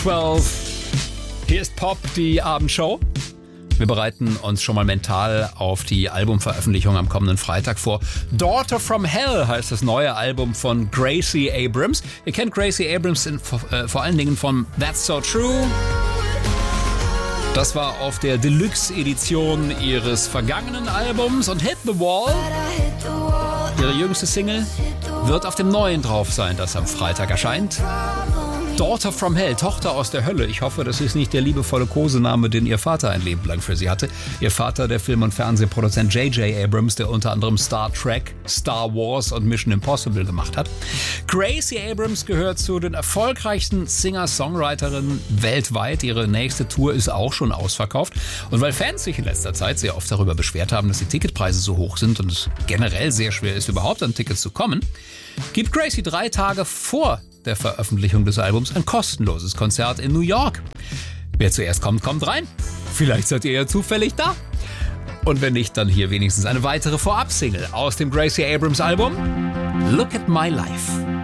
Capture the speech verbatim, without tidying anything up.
zwölf. Hier ist Pop, die Abendshow. Wir bereiten uns schon mal mental auf die Albumveröffentlichung am kommenden Freitag vor. Daughter from Hell heißt das neue Album von Gracie Abrams. Ihr kennt Gracie Abrams in, äh, vor allen Dingen von That's So True. Das war auf der Deluxe-Edition ihres vergangenen Albums. Und Hit the Wall, ihre jüngste Single, wird auf dem neuen drauf sein, das am Freitag erscheint. Daughter from Hell, Tochter aus der Hölle. Ich hoffe, das ist nicht der liebevolle Kosename, den ihr Vater ein Leben lang für sie hatte. Ihr Vater, der Film- und Fernsehproduzent J J Abrams, der unter anderem Star Trek, Star Wars und Mission Impossible gemacht hat. Gracie Abrams gehört zu den erfolgreichsten Singer-Songwriterinnen weltweit. Ihre nächste Tour ist auch schon ausverkauft. Und weil Fans sich in letzter Zeit sehr oft darüber beschwert haben, dass die Ticketpreise so hoch sind und es generell sehr schwer ist, überhaupt an Tickets zu kommen, gibt Gracie drei Tage vor der Veröffentlichung des Albums ein kostenloses Konzert in New York. Wer zuerst kommt, kommt rein. Vielleicht seid ihr ja zufällig da. Und wenn nicht, dann hier wenigstens eine weitere Vorab-Single aus dem Gracie Abrams Album Look at My Life.